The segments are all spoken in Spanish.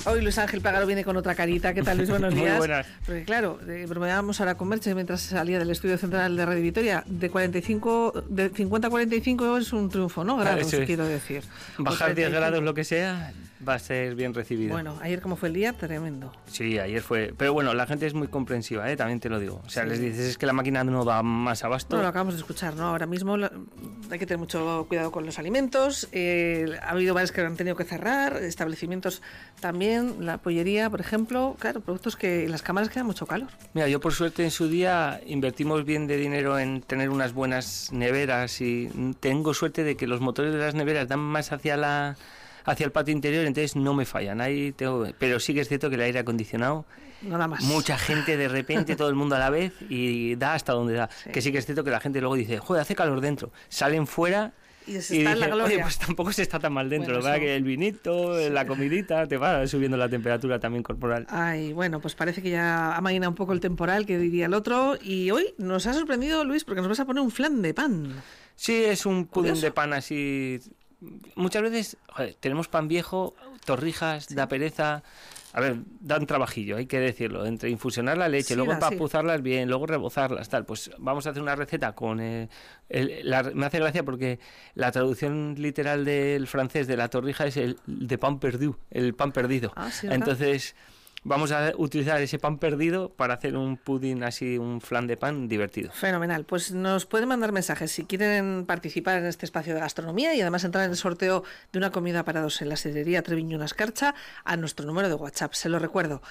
Hoy Luis Ángel Págaro viene con otra carita. ¿Qué tal, Luis? Buenos días. Muy buenas. Porque claro, bromeábamos ahora con Merche mientras salía del estudio central de Radio Vitoria. De 50 a 45 es un triunfo, ¿no? Grados, quiero decir. Bajar 10 grados, lo que sea, va a ser bien recibido. Bueno, ayer como fue el día, tremendo. Sí, ayer fue... Pero bueno, la gente es muy comprensiva, también te lo digo. O sea, sí. Les dices, es que la máquina no da más abasto. No, lo acabamos de escuchar, ¿no? Ahora mismo hay que tener mucho cuidado con los alimentos. Ha habido varios que han tenido que cerrar, establecimientos también, la pollería, por ejemplo. Claro, productos que en las cámaras queda mucho calor. Mira, yo por suerte en su día invertimos bien de dinero en tener unas buenas neveras y tengo suerte de que los motores de las neveras dan más hacia el patio interior, entonces no me fallan. Pero sí que es cierto que el aire acondicionado, nada más. Mucha gente de repente, todo el mundo a la vez, y da hasta donde da. Sí. Que sí que es cierto que la gente luego dice, joder, hace calor dentro. Salen fuera y dicen, oye, pues tampoco se está tan mal dentro. Bueno, ¿verdad? Que el vinito, sí, la comidita, te va subiendo la temperatura también corporal. Ay, bueno, pues parece que ya amaina un poco el temporal, que diría el otro. Y hoy nos ha sorprendido, Luis, porque nos vas a poner un flan de pan. Sí, es un pudín de pan así... Muchas veces, joder, tenemos pan viejo, torrijas, sí, da pereza. A ver, dan trabajillo, hay que decirlo. Entre infusionar la leche, sí, luego empapuzarlas bien, luego rebozarlas, tal. Pues vamos a hacer una receta con... me hace gracia porque la traducción literal del francés de la torrija es el de pan perdu, el pan perdido. Ah, sí, entonces... Vamos a utilizar ese pan perdido para hacer un pudín así, un flan de pan divertido. Fenomenal. Pues nos pueden mandar mensajes si quieren participar en este espacio de gastronomía y además entrar en el sorteo de una comida para dos en la sidrería Treviño Escarcha a nuestro número de WhatsApp. Se lo recuerdo,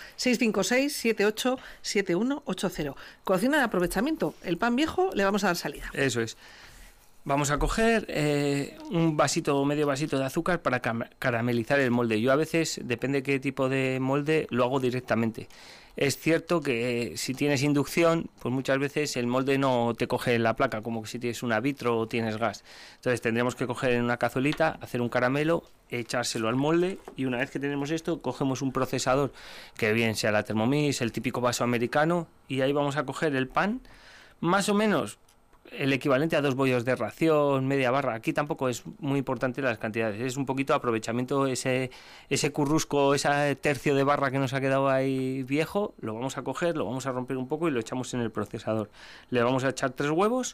656-787180. Cocina de aprovechamiento. El pan viejo le vamos a dar salida. Eso es. Vamos a coger un vasito o medio vasito de azúcar para caramelizar el molde. Yo a veces, depende qué tipo de molde, lo hago directamente. Es cierto que si tienes inducción, pues muchas veces el molde no te coge la placa, como si tienes una vitro o tienes gas. Entonces tendremos que coger en una cazuelita, hacer un caramelo, echárselo al molde y una vez que tenemos esto, cogemos un procesador, que bien sea la Thermomix, el típico vaso americano, y ahí vamos a coger el pan, más o menos... el equivalente a 2 bollos de ración, media barra. Aquí tampoco es muy importante las cantidades, es un poquito aprovechamiento, ese currusco, ese tercio de barra que nos ha quedado ahí viejo, lo vamos a coger, lo vamos a romper un poco y lo echamos en el procesador. Le vamos a echar 3 huevos,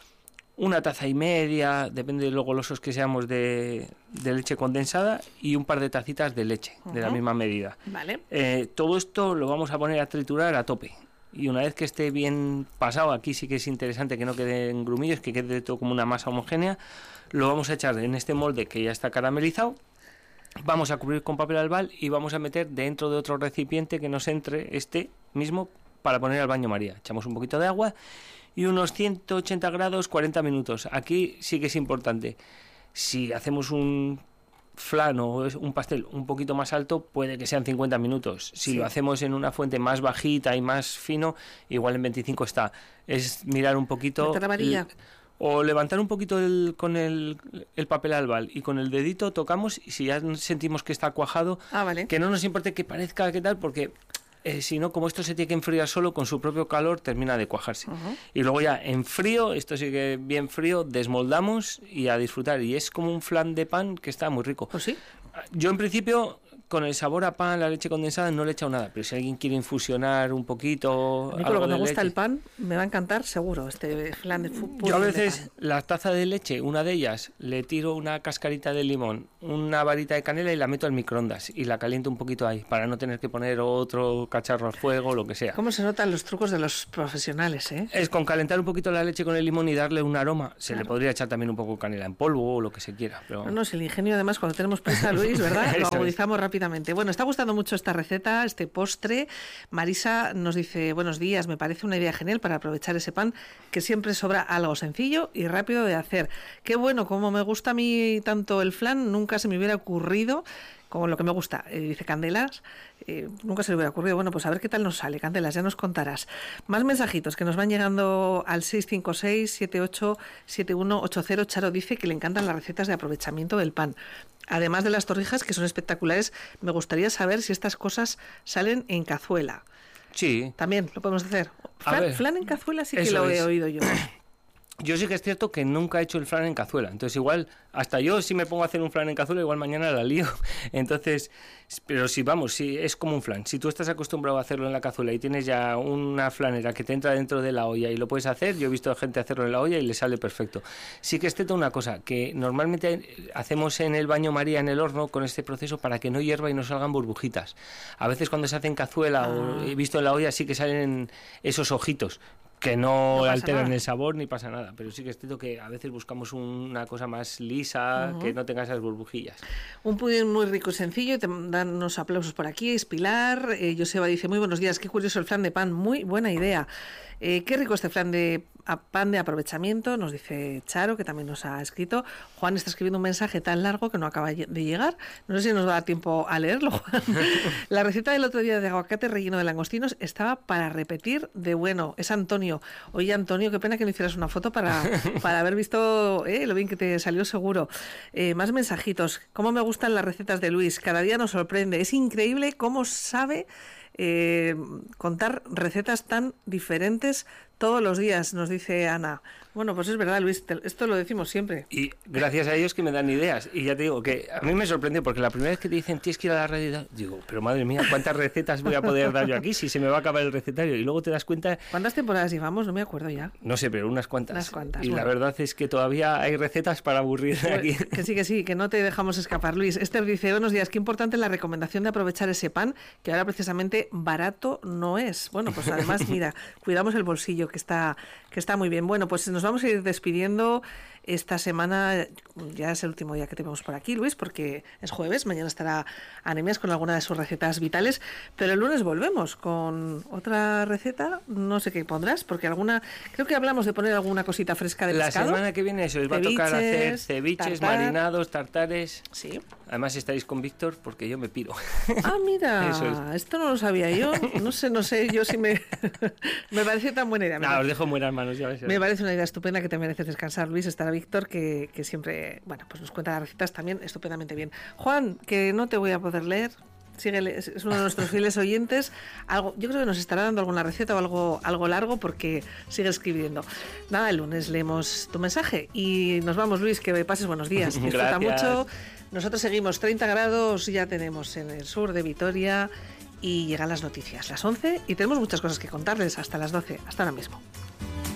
1 taza y media, depende de lo golosos que seamos, de leche condensada y un par de tacitas de leche, de la misma medida. Vale. Todo esto lo vamos a poner a triturar a tope. Y una vez que esté bien pasado, aquí sí que es interesante que no queden grumillos, que quede todo como una masa homogénea, lo vamos a echar en este molde que ya está caramelizado, vamos a cubrir con papel albal y vamos a meter dentro de otro recipiente que nos entre este mismo para poner al baño María. Echamos un poquito de agua y unos 180 grados, 40 minutos. Aquí sí que es importante. Si hacemos un flan o un pastel un poquito más alto, puede que sean 50 minutos. Si lo hacemos en una fuente más bajita y más fino, igual en 25 está. Es mirar un poquito... O levantar un poquito con el papel albal y con el dedito tocamos y si ya sentimos que está cuajado, vale, que no nos importe que parezca que tal, porque... si no, como esto se tiene que enfriar solo, con su propio calor termina de cuajarse. Y luego ya en frío, esto sí que bien frío, desmoldamos y a disfrutar. Y es como un flan de pan que está muy rico. ¿Pues sí? Yo en principio, con el sabor a pan, la leche condensada, no le he echado nada. Pero si alguien quiere infusionar un poquito... A mí con lo que me gusta el pan, me va a encantar seguro este flan de fútbol. Yo a veces la taza de leche, una de ellas, le tiro una cascarita de limón, una varita de canela y la meto al microondas. Y la caliento un poquito ahí, para no tener que poner otro cacharro al fuego, lo que sea. ¿Cómo se notan los trucos de los profesionales, eh? Es con calentar un poquito la leche con el limón y darle un aroma. Se le podría echar también un poco de canela en polvo o lo que se quiera. Pero... No, es el ingenio además cuando tenemos prisa, Luis, ¿verdad? Lo agudizamos rápidamente. Bueno, está gustando mucho esta receta, este postre. Marisa nos dice, buenos días, me parece una idea genial para aprovechar ese pan que siempre sobra, algo sencillo y rápido de hacer. Qué bueno, como me gusta a mí tanto el flan, nunca se me hubiera ocurrido, como lo que me gusta, dice Candelas, nunca se le hubiera ocurrido. Bueno, pues a ver qué tal nos sale, Candelas, ya nos contarás. Más mensajitos que nos van llegando al 656-787180. Charo dice que le encantan las recetas de aprovechamiento del pan. Además de las torrijas, que son espectaculares, me gustaría saber si estas cosas salen en cazuela. Sí. También lo podemos hacer. Flan en cazuela sí que lo he oído yo. Yo sí que es cierto que nunca he hecho el flan en cazuela, entonces igual, hasta yo si me pongo a hacer un flan en cazuela, igual mañana la lío. Entonces, pero si vamos, si es como un flan, si tú estás acostumbrado a hacerlo en la cazuela y tienes ya una flanera que te entra dentro de la olla y lo puedes hacer, yo he visto a gente hacerlo en la olla y le sale perfecto. Sí que es cierto una cosa, que normalmente hacemos en el baño María en el horno con este proceso para que no hierva y no salgan burbujitas. A veces cuando se hace en cazuela o he visto en la olla sí que salen esos ojitos, que no alteran nada el sabor ni pasa nada, pero sí que es cierto que a veces buscamos una cosa más lisa, que no tenga esas burbujillas. Un pudín muy rico y sencillo, te dan unos aplausos por aquí. Es Pilar, Joseba dice, muy buenos días, qué curioso el flan de pan, muy buena idea. Qué rico este flan de pan de aprovechamiento, nos dice Charo, que también nos ha escrito. Juan está escribiendo un mensaje tan largo que no acaba de llegar. No sé si nos va a dar tiempo a leerlo, Juan. La receta del otro día de aguacate relleno de langostinos estaba para repetir de bueno. Es Antonio. Oye, Antonio, qué pena que no hicieras una foto para haber visto lo bien que te salió seguro. Más mensajitos. ¿Cómo me gustan las recetas de Luis? Cada día nos sorprende. Es increíble cómo sabe contar recetas tan diferentes todos los días, nos dice Ana. Bueno, pues es verdad, Luis, esto lo decimos siempre. Y gracias a ellos que me dan ideas. Y ya te digo que a mí me sorprende porque la primera vez que te dicen tienes que ir a la radio, digo, pero madre mía, ¿cuántas recetas voy a poder dar yo aquí si se me va a acabar el recetario? Y luego te das cuenta... ¿Cuántas temporadas llevamos? No me acuerdo ya. No sé, pero unas cuantas. Unas cuantas. Y bueno, la verdad es que todavía hay recetas para aburrir aquí. Que sí, que no te dejamos escapar, Luis. Esther dice, buenos días, qué importante la recomendación de aprovechar ese pan, que ahora precisamente barato no es. Bueno, pues además, mira, cuidamos el bolsillo, que está muy bien. Bueno, pues nos vamos a ir despidiendo. Esta semana ya es el último día que tenemos por aquí, Luis, porque es jueves, mañana estará Anemias con alguna de sus recetas vitales, pero el lunes volvemos con otra receta, no sé qué pondrás, porque creo que hablamos de poner alguna cosita fresca de pescado. La semana que viene os va a tocar hacer ceviches, marinados, tartares. Sí. Además estaréis con Víctor porque yo me piro. Ah, mira, esto no lo sabía yo. No sé yo si me parece tan buena idea. No, os dejo en buenas manos, ya ves. Me parece una idea estupenda, que te mereces descansar, Luis. Estará Víctor, que siempre, bueno, pues nos cuenta las recetas también estupendamente bien. Juan, que no te voy a poder leer. Síguele, es uno de nuestros fieles oyentes. Yo creo que nos estará dando alguna receta o algo largo porque sigue escribiendo. Nada, el lunes leemos tu mensaje y nos vamos, Luis, que pases buenos días. Disfruta mucho. Nosotros seguimos 30 grados, ya tenemos en el sur de Vitoria y llegan las noticias, las 11, y tenemos muchas cosas que contarles hasta las 12. Hasta ahora mismo.